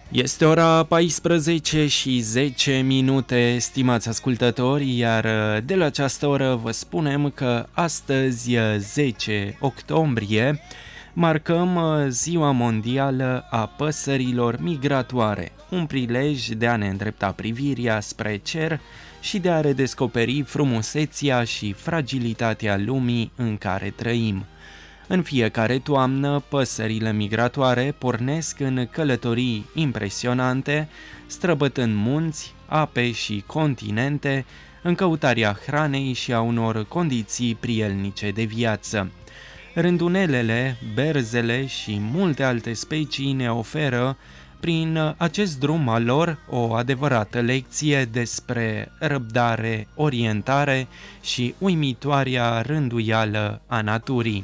Este ora 14 și 10 minute, stimați ascultători, iar de la această oră vă spunem că astăzi, 10 octombrie, marcăm Ziua Mondială a Păsărilor Migratoare, un prilej de a ne îndrepta privirea spre cer și de a redescoperi frumusețea și fragilitatea lumii în care trăim. În fiecare toamnă, păsările migratoare pornesc în călătorii impresionante, străbătând munți, ape și continente, în căutarea hranei și a unor condiții prielnice de viață. Rândunelele, berzele și multe alte specii ne oferă, prin acest drum al lor, o adevărată lecție despre răbdare, orientare și uimitoarea rânduială a naturii.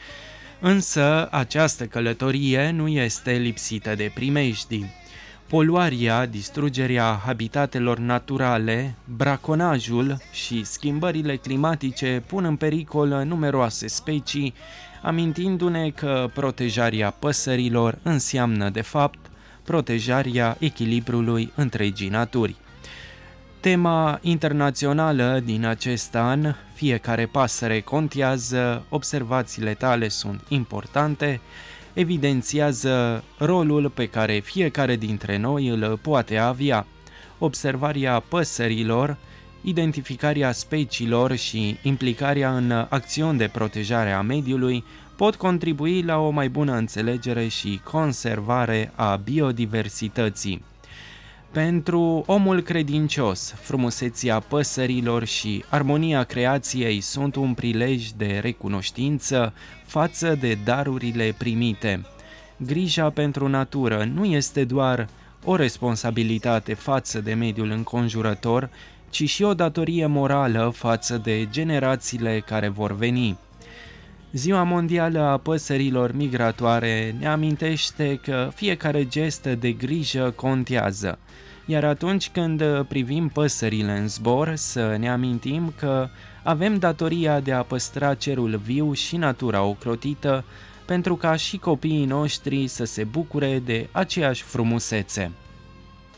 Însă, această călătorie nu este lipsită de primejdii. Poluarea, distrugerea habitatelor naturale, braconajul și schimbările climatice pun în pericol numeroase specii, amintindu-ne că protejarea păsărilor înseamnă, de fapt, protejarea echilibrului întregii naturi. Tema internațională din acest an, fiecare pasăre contează, observațiile tale sunt importante, evidențiază rolul pe care fiecare dintre noi îl poate avea. Observarea păsărilor, identificarea speciilor și implicarea în acțiuni de protejare a mediului pot contribui la o mai bună înțelegere și conservare a biodiversității. Pentru omul credincios, frumusețea păsărilor și armonia creației sunt un prilej de recunoștință față de darurile primite. Grija pentru natură nu este doar o responsabilitate față de mediul înconjurător, ci și o datorie morală față de generațiile care vor veni. Ziua Mondială a Păsărilor Migratoare ne amintește că fiecare gest de grijă contează, iar atunci când privim păsările în zbor, să ne amintim că avem datoria de a păstra cerul viu și natura ocrotită, pentru ca și copiii noștri să se bucure de aceeași frumusețe.